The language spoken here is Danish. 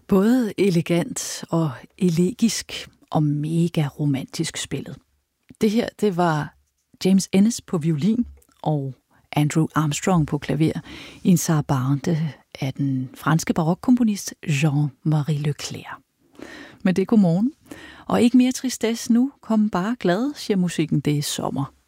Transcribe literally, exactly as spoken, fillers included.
Både elegant og elegisk og mega romantisk spillet. Det her, det var James Ennis på violin og Andrew Armstrong på klaver i en sarabande af den franske barokkomponist Jean-Marie Leclerc. Men det er godmorgen, og ikke mere tristesse nu. Kom bare glad, siger musikken, det er sommer.